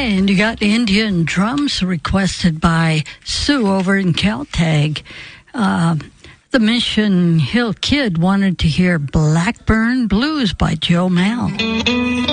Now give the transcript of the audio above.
And you got Indian drums requested by Sue over in Caltag. The Mission Hill Kid wanted to hear Blackburn Blues by Joe Mel.